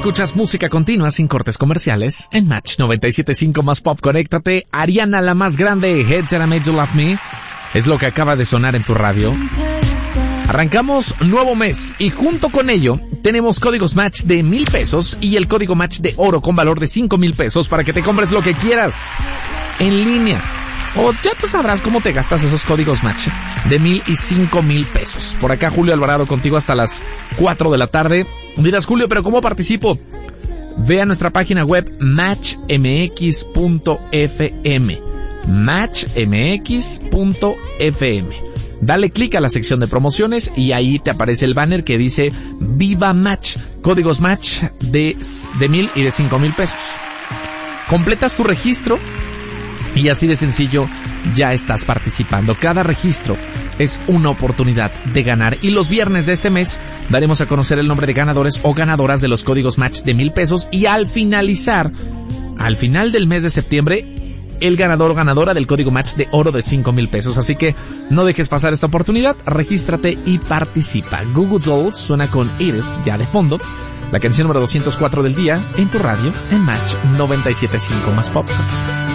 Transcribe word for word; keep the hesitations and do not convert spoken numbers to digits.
Escuchas música continua sin cortes comerciales en Match noventa y siete punto cinco más Pop. Conéctate. Ariana, la más grande, Heads That I Made You Love Me, es lo que acaba de sonar en tu radio. Arrancamos nuevo mes y junto con ello tenemos códigos Match de mil pesos y el código Match de oro con valor de cinco mil pesos para que te compres lo que quieras en línea. O ya tú sabrás cómo te gastas esos códigos Match de mil y cinco mil pesos. Por acá Julio Alvarado contigo hasta las cuatro de la tarde. Dirás, Julio, ¿pero cómo participo? Ve a nuestra página web match m x punto f m. match m x punto f m. Dale clic a la sección de promociones y ahí te aparece el banner que dice Viva Match. Códigos Match de, de mil y de cinco mil pesos. Completas tu registro y así de sencillo ya estás participando. Cada registro es una oportunidad de ganar y los viernes de este mes daremos a conocer el nombre de ganadores o ganadoras de los códigos Match de mil pesos y al finalizar, al final del mes de septiembre, el ganador o ganadora del código Match de oro de cinco mil pesos. Así que no dejes pasar esta oportunidad, regístrate y participa. Google Dolls suena con Iris ya de fondo, la canción número doscientos cuatro del día en tu radio en Match noventa y siete punto cinco más Pop.